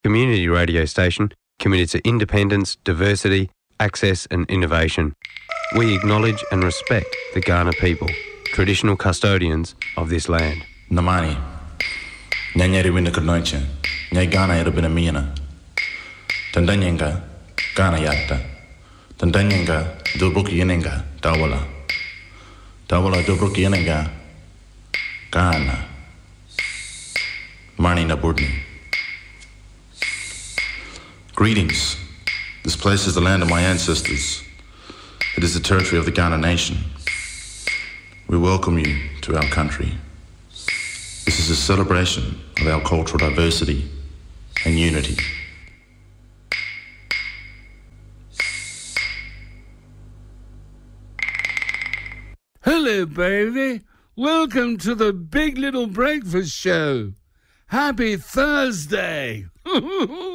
community radio station committed to independence, diversity, access and innovation. We acknowledge and respect the Kaurna people, traditional custodians of this land. Namani, Nyanyari Winnakarnoicha, Nyagana Erabinamina, Tandanyenga, Ghana Yatta, Tandanyenga, Dobruki Yenenga, Tawala, Tawala Dobruki Yenenga, Ghana, Marni Naburdni. Greetings. This place is the land of my ancestors. It is the territory of the Kaurna nation. We welcome you to our country. This is a celebration of our cultural diversity and unity. Hello, baby. Welcome to the Big Little Breakfast Show. Happy Thursday.